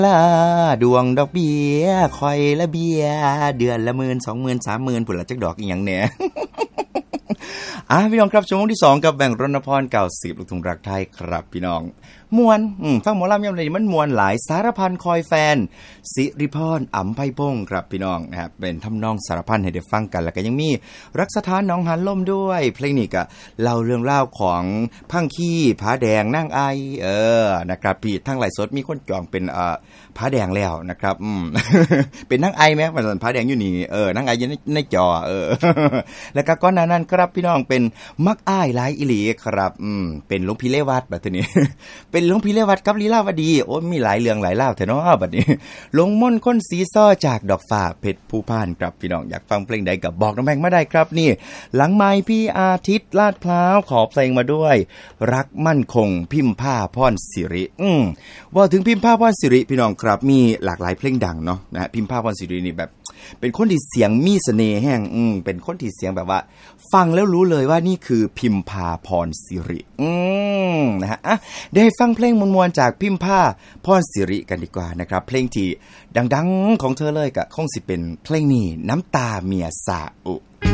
ลาดวงดอกเบี้ยคอยละเบี้ยเดือนละ10,000 20,000 30,000พุ่นละจักดอกอีหยังแหน่ พี่น้องครับชั่วโมงที่2กับแบ่งรณพร90ลูกทุ่งรักไทยครับพี่น้องม่วนฟังหมอลำยามใดมันม่วนหลายสารพันคอยแฟนสิริพรอำไพพงศ์ครับพี่น้องนะครับเป็นทำนองสารพันให้ได้ฟังกันแล้วก็ยังมีรักสถานหนองหันลมด้วยเพลงนี้ก็เล่าเรื่องราวของพังคีผาแดงนางไอนะครับพี่ทั้งหลายสดมีคนจองเป็นผาแดงแล้วนะครับเป็นนางไอมั้ยว่าผาแดงอยู่นี่นางไออยู่ในจอแล้วก็ก่อนหน้านั้นครับพี่น้องเป็นมักอ้ายหลายอีหลีครับเป็นหลวงพี่เลวัตบัดนี้ เป็นหลวงพี่เลวัตกับลีลาวดีโอ้มีหลายเรื่องหลายราวแท้เนาะบัดนี้หลงมนต์คนสีซ้อจากดอกฟ้าเพชรภูพานครับพี่น้องอยากฟังเพลงใดก็บอกน้องแบงค์มาได้ครับนี่หลังไมค์พี่อาทิตย์ลาดพร้าวขอเพลงมาด้วยรักมั่นคงพิมพ์ผ้าพรสิริว่าถึงพิมพ์ผ้าพรสิริพี่น้องครับมีหลากหลายเพลงดังเนาะนะพิมพ์ผ้าพรสิรินี่แบบเป็นคนที่เสียงมีเสน่ห์แห้งเป็นคนที่เสียงแบบว่าฟังแล้วรู้เลยว่านี่คือพิมพาพรสิรินะฮะได้ฟังเพลงมวลๆจากพิมพาพรสิริกันดีกว่านะครับเพลงที่ดังๆของเธอเลยก็คงสิเป็นเพลงนี้น้ำตาเมียสาอุ